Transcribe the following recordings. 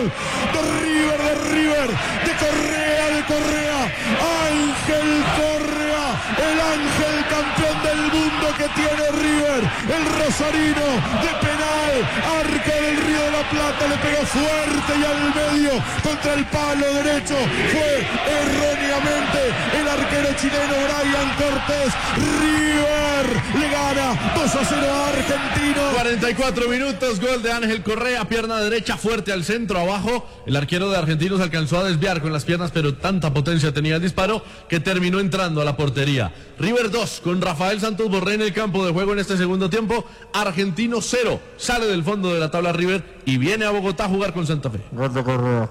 River, de Correa, Ángel Correa, el ángel campeón del mundo que tiene River, el rosarino de penal, arco del Río de la Plata, le pegó fuerte y al medio contra el palo derecho, fue erróneamente el arquero chileno Brian Cortés. River le gana 2-0 a Argentino. 44 minutos, gol de Ángel Correa, pierna derecha fuerte al centro, abajo, el arquero de Argentinos alcanzó a desviar con las piernas, pero tanta potencia tenía el disparo que terminó entrando a la portería. River 2, con Rafael Santos Borré en el campo de juego en este segundo tiempo, Argentino 0, sale del fondo de la tabla River y viene a Bogotá a jugar con Santa Fe. Gol de Correa.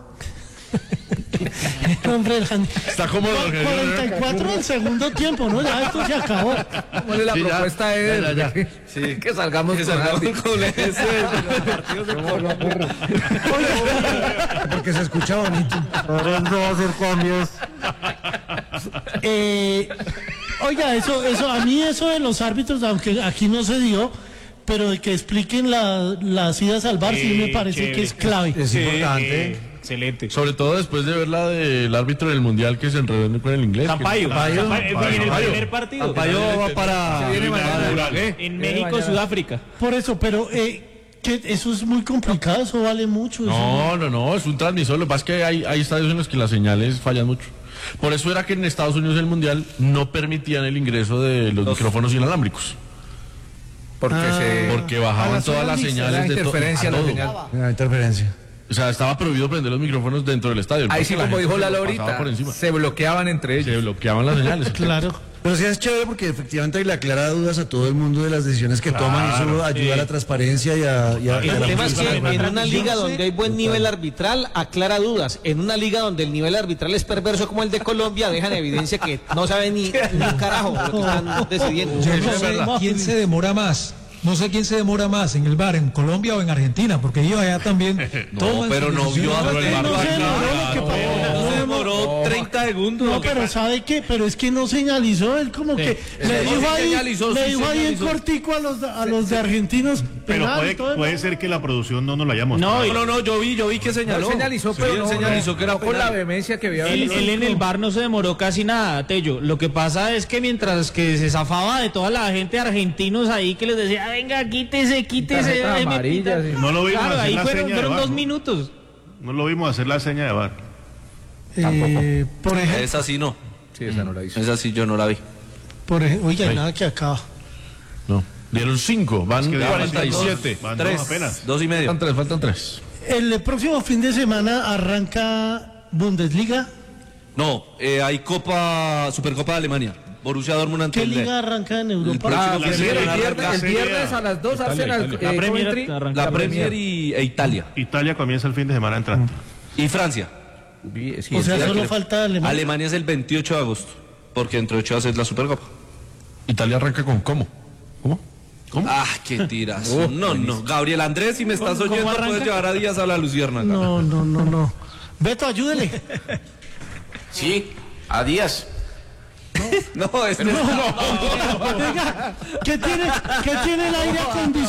Hombre, Está cómodo. 44 del segundo tiempo, ¿no? Ya esto se acabó. ¿Cuál es la propuesta de ya. Sí. Que salgamos con ese. Porque se escucha bonito. Ahora no va a hacer cambios. Oiga, eso, a mí eso de los árbitros, aunque aquí no se dio, pero de que expliquen las idas al bar, sí me parece que es clave. Es importante. Excelente. Sobre todo después de ver la del árbitro del Mundial que se enredó con el inglés. Campayo. En el primer partido. Campayo va para En México, Sudáfrica. Por eso, pero que eso es muy complicado, eso vale mucho. No, es un transmisor. Lo que pasa es que hay estadios en los que las señales fallan mucho. Por eso era que en Estados Unidos el Mundial no permitían el ingreso de los micrófonos inalámbricos. Porque bajaban todas las señales de interferencia. La interferencia. O sea, estaba prohibido prender los micrófonos dentro del estadio. Ahí sí, como dijo Lalo ahorita, se bloqueaban entre ellos. se bloqueaban las señales. Claro. Pero sí es chévere porque efectivamente le aclara dudas a todo el mundo de las decisiones que toman y eso ayuda a la transparencia y a El la tema es que justicia. en una liga donde hay buen nivel arbitral aclara dudas. En una liga donde el nivel arbitral es perverso como el de Colombia, dejan evidencia que no saben ni un carajo lo que están decidiendo. Yo no sé quién se demora más. No sé quién se demora más, en el bar, en Colombia o en Argentina, porque ellos allá también toman. Pero no vio a el bar. Se demoró 30 segundos. No, pero ¿sabe qué? Pero es que no señalizó, él como que le dijo ahí en cortico a los de Argentinos. Pero puede ser que la producción no nos la haya mostrado. No, yo vi que señaló. Señalizó, pero no señalizó que era con la vehemencia que había. Él en el bar no se demoró casi nada, Tello. Lo que pasa es que mientras que se zafaba de toda la gente argentinos ahí que les decía, venga, quítese. Amarilla, sí. No lo vimos Claro, hacer ahí la seña de fueron bar, 2 ¿no? minutos. No lo vimos hacer la seña de bar. Por ejemplo, Esa sí no. Sí, esa no la hizo. Esa sí yo no la vi. oiga, nada que acaba. No, dieron 5, van 47. Van 3, apenas. 2 y medio. Faltan 3. El próximo fin de semana arranca Bundesliga. No, hay Supercopa de Alemania. Borussia Dortmund ante ¿Qué el liga arranca en Europa? el viernes a las 2 Arsenal, la Premier e Italia. Italia comienza el fin de semana entrante. Y Francia. O sea, solo falta Alemania. Alemania es el 28 de agosto, porque dentro de 8 días es la Supercopa. Italia arranca con ¿cómo? Ah, qué tiras. No. Gabriel Andrés, si me estás oyendo, puedes llevar a Díaz a la Luciérnaga. No. Beto, ayúdele. Sí, a Díaz. No, Oiga, ¿qué tiene el aire acondicionado?